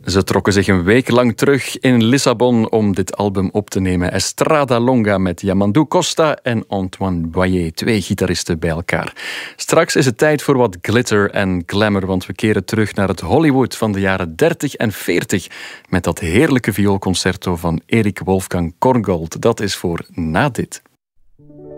Ze trokken zich een week lang terug in Lissabon om dit album op te nemen. Estrada Longa met Yamandu Costa en Antoine Boyer, 2 gitaristen bij elkaar. Straks is het tijd voor wat glitter en glamour, want we keren terug naar het Hollywood van de jaren 30 en 40 met dat heerlijke vioolconcerto van Erik Wolfgang Korngold. Dat is voor na dit.